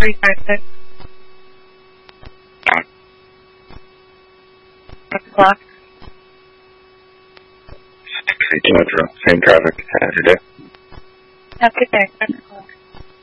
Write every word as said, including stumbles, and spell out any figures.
three five six. Six o'clock. six eight two zero. Same traffic. Have a good day. Have a good day.